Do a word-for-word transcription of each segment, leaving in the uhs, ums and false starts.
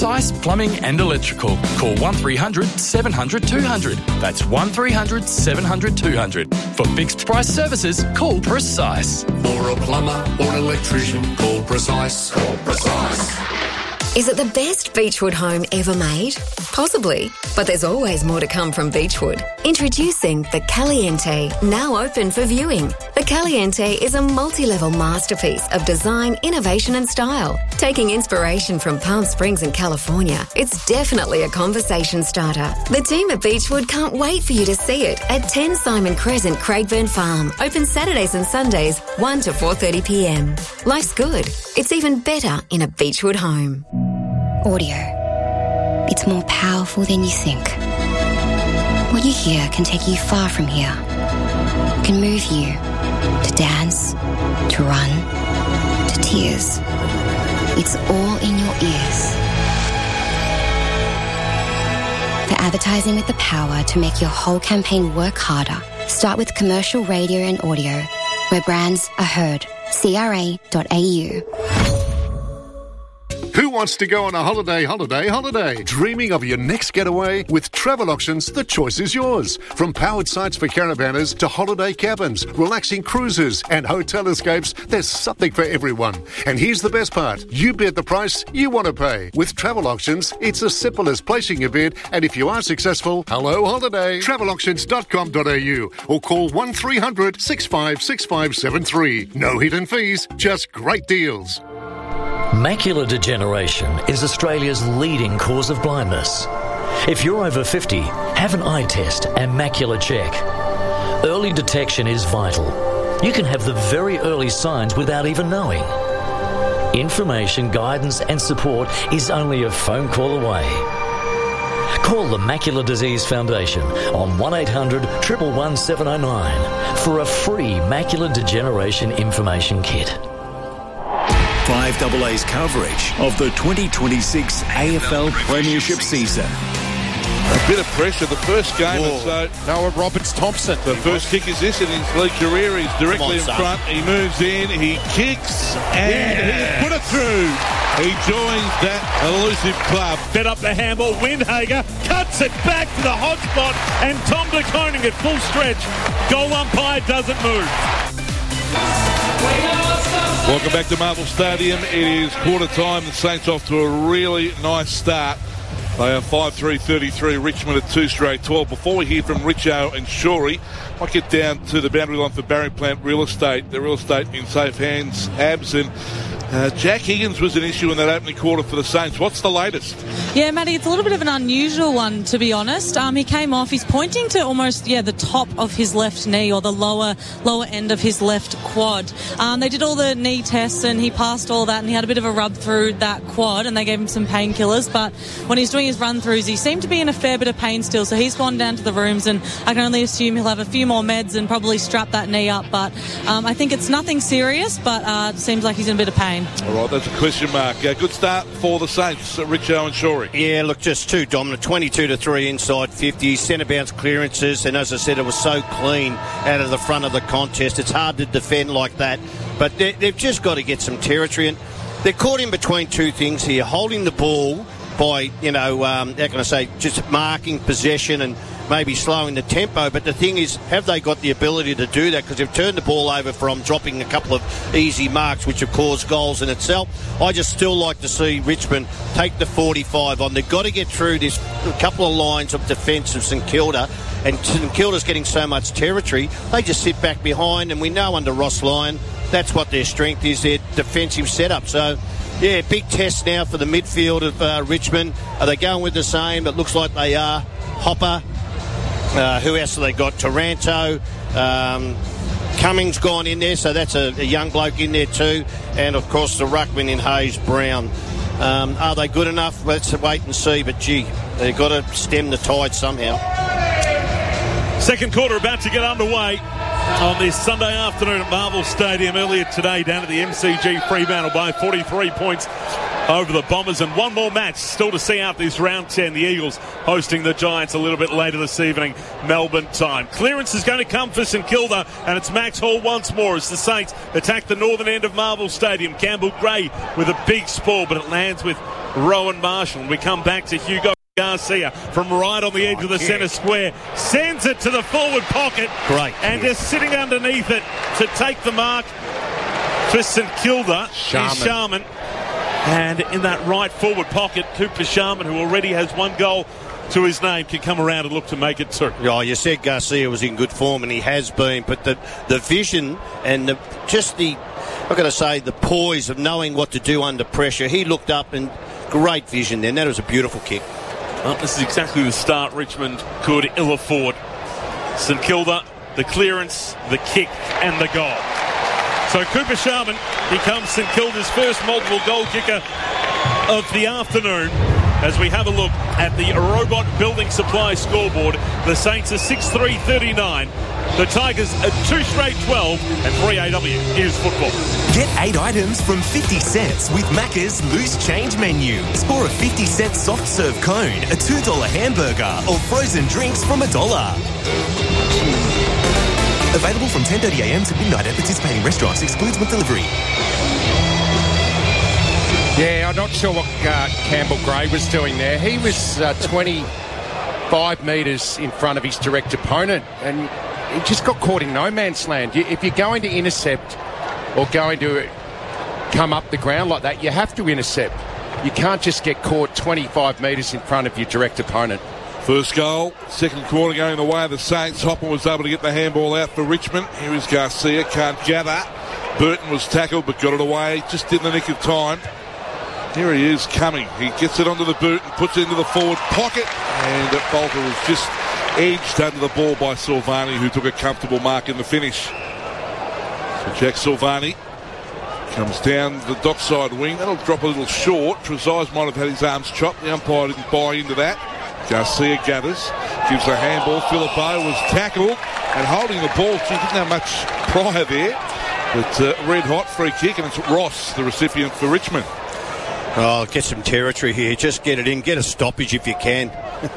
Precise Plumbing and Electrical. Call one three hundred seven hundred two hundred. That's one three hundred seven hundred two hundred. For fixed price services, call Precise. For a plumber or an electrician, call Precise. Call Precise. Is it the best Beechwood home ever made? Possibly, but there's always more to come from Beechwood. Introducing the Caliente, now open for viewing. The Caliente is a multi-level masterpiece of design, innovation and style. Taking inspiration from Palm Springs and California, it's definitely a conversation starter. The team at Beechwood can't wait for you to see it at ten Simon Crescent, Craigburn Farm. Open Saturdays and Sundays, one to four thirty p m. Life's good. It's even better in a Beechwood home. Audio. It's more powerful than you think. What you hear can take you far from here. Can move you to dance, to run, to tears. It's all in your ears. For advertising with the power to make your whole campaign work harder, start with commercial radio and audio, where brands are heard. C R A dot A U. Who wants to go on a holiday, holiday, holiday? Dreaming of your next getaway? With Travel Auctions, the choice is yours. From powered sites for caravanners to holiday cabins, relaxing cruises and hotel escapes, there's something for everyone. And here's the best part. You bid the price you want to pay. With Travel Auctions, it's as simple as placing a bid, and if you are successful, hello holiday. travel auctions dot com dot a u or call one three hundred six five six five seven three. No hidden fees, just great deals. Macular degeneration is Australia's leading cause of blindness. If you're over fifty, have an eye test and macular check. Early detection is vital. You can have the very early signs without even knowing. Information, guidance and support is only a phone call away. Call the Macular Disease Foundation on one eight hundred, one one one, seven oh nine for a free macular degeneration information kit. five A A's coverage of the twenty twenty-six A F L Premiership season. A bit of pressure. The first game, and so Noah Roberts-Thompson. The first kick is this in his league career. He's directly on, in son. front. He moves in. He kicks and Yeah. he put it through. He joins that elusive club. Set up the handball. Windhager cuts it back to the hot spot, and Tom de Koning at full stretch. Goal umpire doesn't move. Welcome back to Marvel Stadium. It is quarter time. The Saints off to a really nice start. They are five three thirty-three. Richmond at two straight twelve. Before we hear from Richo and Shorey, I'll get down to the boundary line for Barry Plant Real Estate. The real estate in safe hands. Abs and uh, Jack Higgins was an issue in that opening quarter for the Saints. What's the latest? Yeah, Matty, it's a little bit of an unusual one, to be honest. Um, he came off. He's pointing to almost, yeah, the top of his left knee or the lower lower end of his left quad. Um, they did all the knee tests and he passed all that and he had a bit of a rub through that quad and they gave him some painkillers. But when he's doing his run-throughs, he seemed to be in a fair bit of pain still. So he's gone down to the rooms and I can only assume he'll have a few more meds and probably strap that knee up. But um, I think it's nothing serious, but uh, it seems like he's in a bit of pain. All right, that's a question mark. Uh, good start for the Saints, uh, Richo and Shorey. Yeah, look, just too dominant. twenty-two to three inside fifty. Centre bounce clearances, and as I said, it was so clean out of the front of the contest. It's hard to defend like that, but they, they've just got to get some territory. And they're caught in between two things here: holding the ball by, you know, um, how can I say, just marking possession and maybe slowing the tempo. But the thing is, have they got the ability to do that? Because they've turned the ball over from dropping a couple of easy marks, which have caused goals in itself. I just still like to see Richmond take the forty-five on. They've got to get through this couple of lines of defence of St Kilda, and St Kilda's getting so much territory, they just sit back behind, and we know under Ross Lyon, that's what their strength is, their defensive setup. So, yeah, big test now for the midfield of uh, Richmond. Are they going with the same? It looks like they are. Hopper. Uh, who else have they got? Taranto. Um, Cummings gone in there, so that's a, a young bloke in there too. And, of course, the ruckman in Hayes Brown. Um, are they good enough? Let's wait and see. But, gee, they've got to stem the tide somehow. Second quarter about to get underway on this Sunday afternoon at Marvel Stadium. Earlier today down at the M C G, Fremantle by forty-three points over the Bombers, and one more match still to see out this round ten. The Eagles hosting the Giants a little bit later this evening, Melbourne time. Clearance is going to come for St Kilda, and it's Max Hall once more as the Saints attack the northern end of Marvel Stadium. Campbell Gray with a big spoil, but it lands with Rowan Marshall. And we come back to Hugo Garcia from right on the edge of the centre square. Sends it to the forward pocket. Great. And just sitting underneath it to take the mark for St Kilda Sharman. is Sharman. And in that right forward pocket, Cooper Sharman, who already has one goal to his name, can come around and look to make it two. Oh, you said Garcia was in good form, and he has been, but the, the vision and the, just the, I've got to say, the poise of knowing what to do under pressure. He looked up and great vision then. That was a beautiful kick. Well, this is exactly the start Richmond could ill afford. St Kilda, the clearance, the kick and the goal. So Cooper Sharman becomes St Kilda's first multiple goal kicker of the afternoon. As we have a look at the Robot Building Supply scoreboard, the Saints are six three thirty-nine. The Tigers are two straight twelve, and three A W is football. Get eight items from fifty cents with Macca's Loose Change menu. Score a fifty cent soft serve cone, a two dollar hamburger, or frozen drinks from a dollar. Available from ten thirty a m to midnight at participating restaurants. Excludes with delivery. Yeah, I'm not sure what uh, Campbell Gray was doing there. He was uh, twenty-five metres in front of his direct opponent, and he just got caught in no man's land. You, if you're going to intercept or going to come up the ground like that, you have to intercept. You can't just get caught twenty-five metres in front of your direct opponent. First goal, second quarter going the way of the Saints. Hopper was able to get the handball out for Richmond. Here is Garcia, can't gather. Burton was tackled but got it away just in the nick of time. Here he is coming. He gets it onto the boot and puts it into the forward pocket. And Bolter was just edged under the ball by Silvani, who took a comfortable mark in the finish. So Jack Silvani comes down the dockside wing. That'll drop a little short. Trezise might have had his arms chopped. The umpire didn't buy into that. Garcia gathers, gives a handball. Philippou was tackled and holding the ball. She didn't have much prior there. But uh, red hot free kick, and it's Ross, the recipient for Richmond. Oh, get some territory here. Just get it in. Get a stoppage if you can.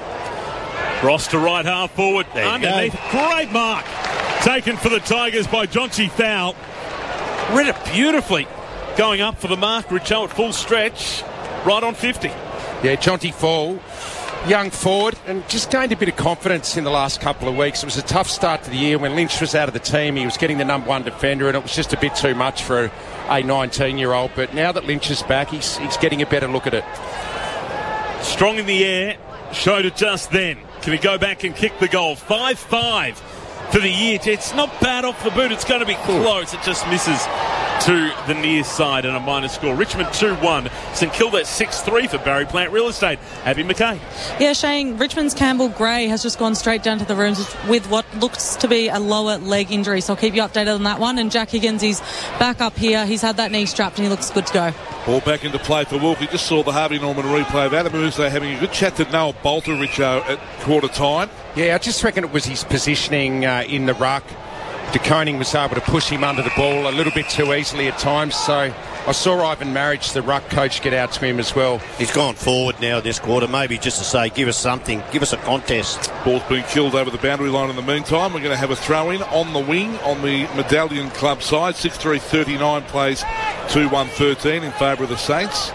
Ross to right half forward. There you Underneath. go. Great mark. Taken for the Tigers by Jonty Thal. Read it beautifully. Going up for the mark. Richo at full stretch. Right on fifty. Yeah, Jonty Fall, young forward, and just gained a bit of confidence in the last couple of weeks. It was a tough start to the year when Lynch was out of the team. He was getting the number one defender, and it was just a bit too much for a nineteen-year-old. But now that Lynch is back, he's, he's getting a better look at it. Strong in the air. Showed it just then. Can he go back and kick the goal? five five for the year. It's not bad off the boot. It's going to be close. It just misses to the near side and a minor score. Richmond two one. St Kilda six three for Barry Plant Real Estate. Abby McKay. Yeah, Shane, Richmond's Campbell Gray has just gone straight down to the rooms with what looks to be a lower leg injury. So I'll keep you updated on that one. And Jack Higgins, he's back up here. He's had that knee strapped and he looks good to go. Ball back into play for Wilkie. Just saw the Harvey Norman replay of Adam Uzo having a good chat to Noah Bolter, Richo, at quarter time. Yeah, I just reckon it was his positioning uh, in the ruck. De Koning was able to push him under the ball a little bit too easily at times, so I saw Ivan Marriage, the ruck coach, get out to him as well. He's gone forward now this quarter, maybe just to say, give us something, give us a contest. Ball's been killed over the boundary line in the meantime. We're going to have a throw-in on the wing on the Medallion Club side. six three thirty-nine plays two one thirteen in favour of the Saints.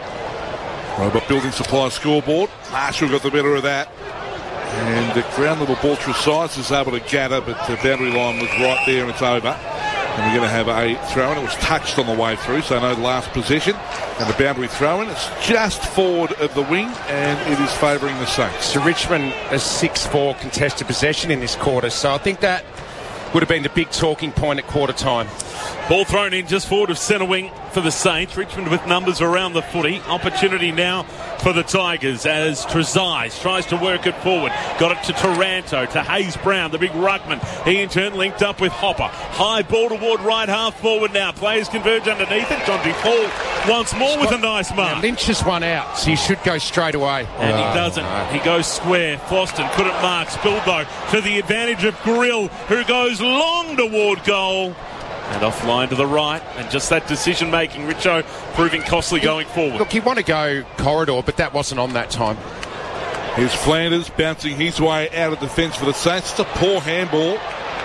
Robot Building Supply scoreboard. Marshall got the better of that. And the ground little ball Trezise is able to gather, but the boundary line was right there and it's over. And we're going to have a throw-in. It was touched on the way through, so no last possession. And the boundary throw-in, it's just forward of the wing, and it is favouring the Saints. So Richmond a six four contested possession in this quarter, so I think that would have been the big talking point at quarter time. Ball thrown in just forward of centre wing for the Saints. Richmond with numbers around the footy. Opportunity now for the Tigers as Trezise tries to work it forward. Got it to Taranto, to Hayes Brown, the big ruckman. He in turn linked up with Hopper. High ball toward right half forward now. Players converge underneath it. Jonty Fall once more with a nice mark. Now Lynch has one out, so he should go straight away. And oh, he doesn't. No. He goes square. Floston couldn't mark. Spilled though to the advantage of Grill, who goes long toward goal. And offline to the right, and just that decision-making, Richo, proving costly going forward. Look, he want to go corridor, but that wasn't on that time. Here's Flanders bouncing his way out of defence for the Saints. It's a poor handball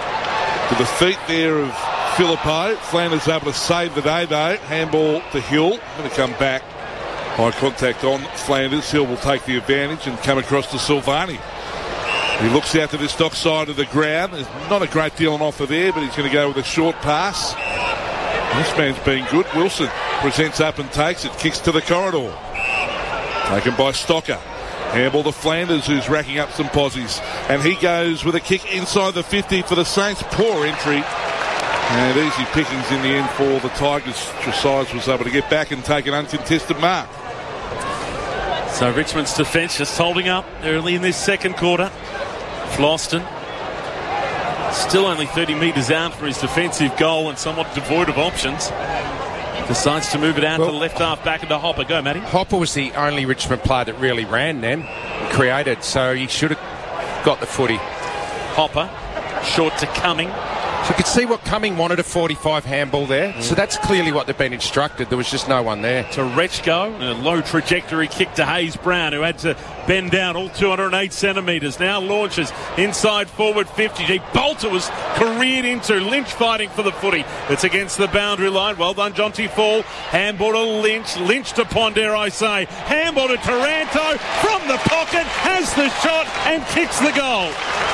to the feet there of Philippou. Flanders able to save the day, though. Handball to Hill. Going to come back High contact on Flanders. Hill will take the advantage and come across to Silvani. He looks out to the stock side of the ground. There's not a great deal on offer there, but he's going to go with a short pass. This man's been good. Wilson presents up and takes it. Kicks to the corridor. Taken by Stocker. Handball to Flanders, who's racking up some posies. And he goes with a kick inside the fifty for the Saints. Poor entry. And easy pickings in the end for the Tigers. Tresize was able to get back and take an uncontested mark. So Richmond's defence just holding up early in this second quarter. Floston still only thirty metres out for his defensive goal and somewhat devoid of options. Decides to move it out well, to the left half back into Hopper. Go, Matty. Hopper was the only Richmond player that really ran then, created, so he should have got the footy. Hopper, short to Cumming. So you could see what Cumming wanted, a forty-five handball there. Mm. So that's clearly what they've been instructed. There was just no one there. To Rechko, a low trajectory kick to Hayes Brown, who had to bend down all two hundred eight centimetres. Now launches inside forward fifty. Bolter was careered into. Lynch fighting for the footy. It's against the boundary line. Well done, Jonty Fall. Handball to Lynch. Lynch to Pond, dare I say. Handball to Taranto from the pocket. Has the shot and kicks the goal.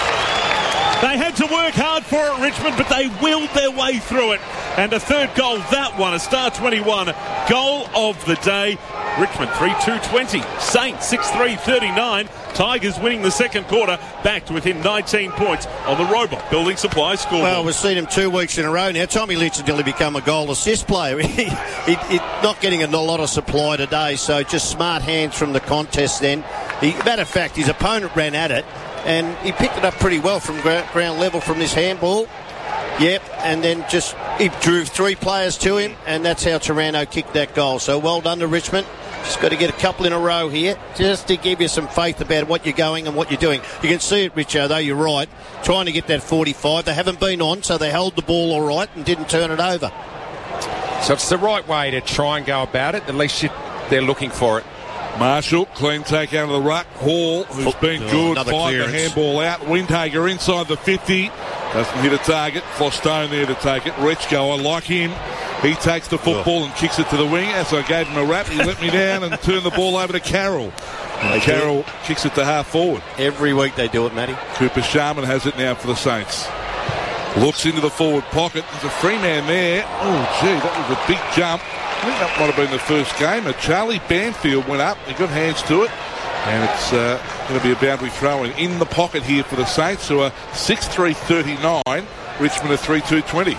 They had to work hard for it, Richmond, but they willed their way through it. And a third goal, that one, a star twenty-one, goal of the day. Richmond three two twenty. Saints six three thirty-nine. Tigers winning the second quarter, back to within nineteen points on the Robot Building Supply scoreboard. Well, we've seen him two weeks in a row now. Tommy Lynch has nearly become a goal assist player. he, he, he, not getting a lot of supply today, so just smart hands from the contest then. He, matter of fact, his opponent ran at it, and he picked it up pretty well from ground, ground level from this handball. Yep, and then just he drew three players to him, and that's how Taranto kicked that goal. So well done to Richmond. Just got to get a couple in a row here, just to give you some faith about what you're going and what you're doing. You can see it, Richo, though, you're right. Trying to get that forty-five. They haven't been on, so they held the ball all right and didn't turn it over. So it's the right way to try and go about it. At least you, they're looking for it. Marshall, clean take out of the ruck. Hall, who's oh, been good, oh, fired the handball out. Windhager inside the fifty. Doesn't hit a target. Flostone there to take it. Rechko, I like him. He takes the football oh. and kicks it to the wing. As I gave him a rap, he let me down and turned the ball over to Carroll. And Carroll kicks it to half forward. Every week they do it, Matty. Cooper Sharman has it now for the Saints. Looks into the forward pocket. There's a free man there. Oh, gee, that was a big jump. I think that might have been the first game. Charlie Banfield went up. He got hands to it. And it's uh, going to be a boundary throw in, in the pocket here for the Saints, who are six three thirty-nine. Richmond are three two twenty.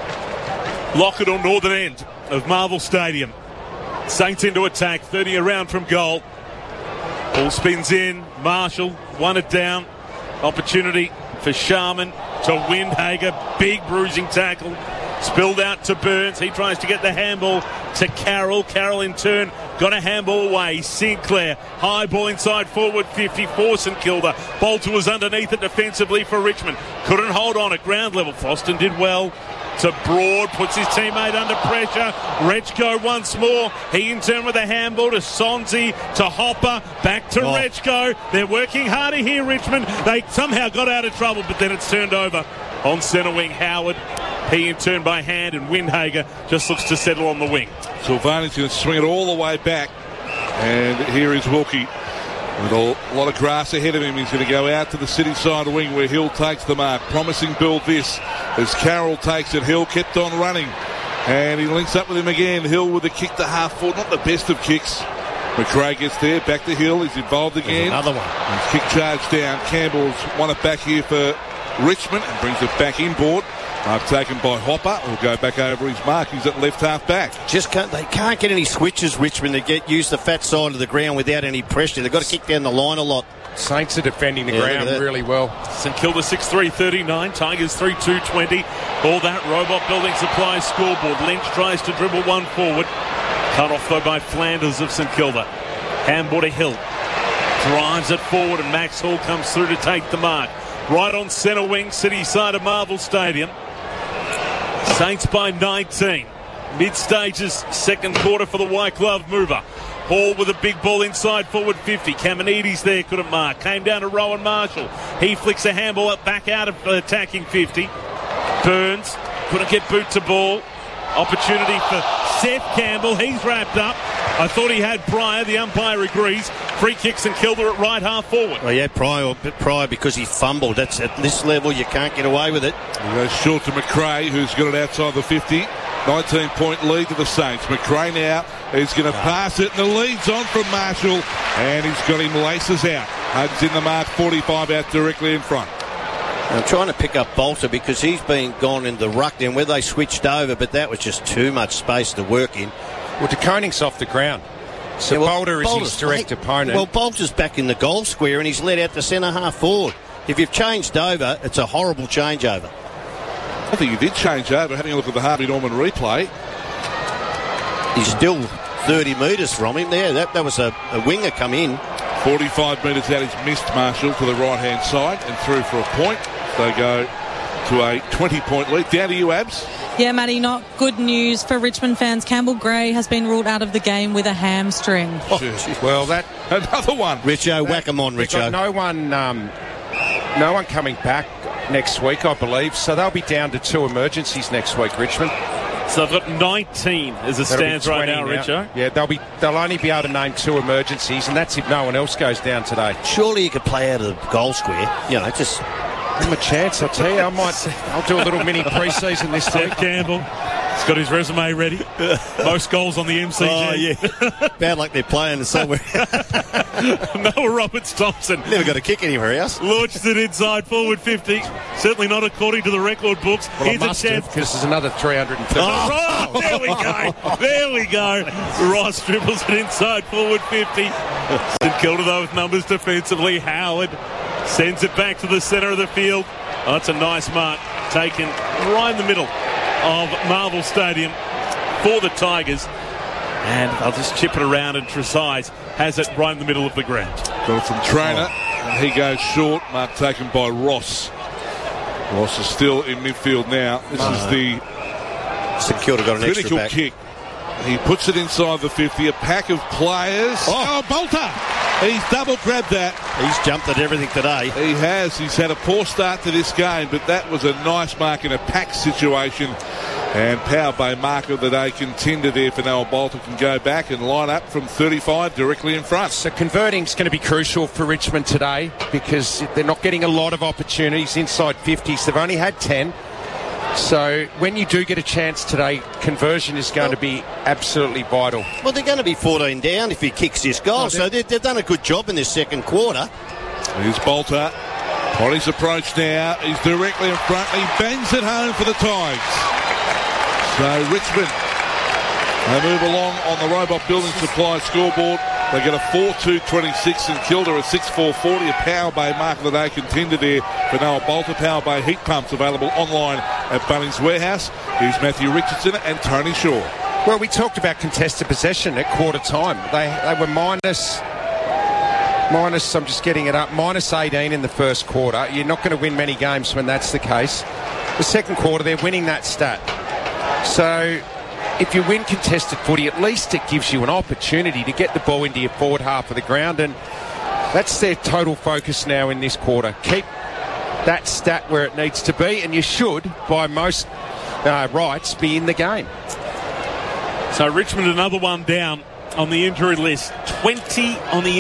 Lockett on northern end of Marvel Stadium. Saints into attack, thirty around from goal. Ball spins in. Marshall won it down. Opportunity for Sharman to Windhager. Big bruising tackle. Spilled out to Burns. He tries to get the handball to Carroll. Carroll in turn got a handball away. Sinclair, high ball inside forward fifty for St Kilda. Bolter was underneath it defensively for Richmond. Couldn't hold on at ground level. Floston did well. To Broad, puts his teammate under pressure. Rechko once more. He in turn with a handball to Sonzi, to Hopper, back to oh. Rechko. They're working harder here, Richmond. They somehow got out of trouble, but then it's turned over on centre wing. Howard, he in turn by hand, and Windhager just looks to settle on the wing. Silvani's going to swing it all the way back. And here is Wilkie. With a lot of grass ahead of him, he's going to go out to the city side wing where Hill takes the mark. Promising build this as Carroll takes it. Hill kept on running and he links up with him again. Hill with a kick to half forward, not the best of kicks. McRae gets there, back to Hill. He's involved again. There's another one. His kick charge down. Campbell's won it back here for Richmond and brings it back inboard. Uh, taken by Hopper. Will go back over his mark. He's at left half back. Just can't, they can't get any switches, Richmond, to get use the fat side of the ground without any pressure. They've got to kick down the line a lot. Saints are defending the yeah, ground really well. St Kilda six three thirty-nine. Tigers three two twenty. All that Robot Building Supply scoreboard. Lynch tries to dribble one forward. Cut off though by Flanders of St Kilda. Handball to Hill. Drives it forward and Max Hall comes through to take the mark. Right on centre wing, city side of Marvel Stadium. Saints by nineteen. Mid-stages, second quarter for the white glove mover. Hall with a big ball inside forward fifty. Kamenides there couldn't mark. Came down to Rowan Marshall. He flicks a handball up back out of the attacking fifty. Burns couldn't get boot to ball. Opportunity for Seth Campbell. He's wrapped up. I thought he had Pryor. The umpire agrees. Free kicks and Kilda at right half forward. Well, yeah, Pryor, Pryor because he fumbled. That's at this level, you can't get away with it. He goes short to McRae, who's got it outside the fifty. nineteen-point lead to the Saints. McRae now is going to pass it, and the lead's on from Marshall, and he's got him laces out. Hugs in the mark, forty-five out directly in front. I'm trying to pick up Bolter because he's been gone in the ruck then where they switched over, but that was just too much space to work in. Well, De Koning's off the ground. So yeah, well, Bolter is Bolter's, his direct hey, opponent. Well, Bolter's back in the goal square and he's led out to centre half forward. If you've changed over, it's a horrible changeover. I think he did change over. Having a look at the Harvey Norman replay. He's still thirty metres from him there. That, that was a, a winger come in. forty-five metres out, he's missed Marshall to the right-hand side and through for a point. They go to a twenty-point lead. Down to you, Abs. Yeah, Matty, not good news for Richmond fans. Campbell Gray has been ruled out of the game with a hamstring. Oh, well, that another one. Richo, whack him on, Richo. No one, um, no one coming back next week, I believe. So they'll be down to two emergencies next week, Richmond. So they've got nineteen as it stands right now, now, Richo. Yeah, they'll be. They'll only be able to name two emergencies, and that's if no one else goes down today. Surely you could play out of the goal square. You know, just. Give him a chance, I'll tell you. I might. I'll do a little mini pre-season this week. Campbell. He's got his resume ready. Most goals on the M C G. Oh, yeah. Bad like they're playing somewhere. Noah Roberts-Thompson. Never got a kick anywhere else. Launched it inside forward fifty. Certainly not according to the record books. Well, Here's I must a chance. have, because there's another three hundred fifty. Oh, oh, there we go. There we go. Ross dribbles it inside forward fifty. St Kilda, though, with numbers defensively. Howard sends it back to the centre of the field. Oh, that's a nice mark taken right in the middle of Marvel Stadium for the Tigers. And they'll just chip it around, and Trezise has it right in the middle of the ground. Got it from Trainer, and he goes short. Mark taken by Ross. Ross is still in midfield now. This uh, is the St Kilda got an critical extra back. kick. He puts it inside the fifty. A pack of players. Oh, oh Bolter! He's double grabbed that. He's jumped at everything today. He has. He's had a poor start to this game, but that was a nice mark in a pack situation. And Power Bay mark of the day contender there for Noah Bolter, can go back and line up from thirty-five directly in front. So converting is going to be crucial for Richmond today because they're not getting a lot of opportunities inside fifties. They've only had ten. So when you do get a chance today, conversion is going well, to be absolutely vital. Well, they're going to be fourteen down if he kicks this goal. Oh, so they've, they've done a good job in this second quarter. Here's Bolter on his approach now. He's directly in front. He bangs it home for the Tigers. So Richmond, they move along on the Robot Building Supply scoreboard. They get a four two twenty-six and Kilda a six four forty. A Power Bay mark of the day contender there for Noah Bolter. Power Bay heat pumps available online at Bunnings Warehouse. Here's Matthew Richardson and Tony Shaw. Well, we talked about contested possession at quarter time. They they were minus, minus, I'm just getting it up, minus eighteen in the first quarter. You're not going to win many games when that's the case. The second quarter, they're winning that stat. So if you win contested footy, at least it gives you an opportunity to get the ball into your forward half of the ground, and that's their total focus now in this quarter. Keep that stat where it needs to be, and you should, by most uh, rights, be in the game. So Richmond, another one down on the injury list. twenty on the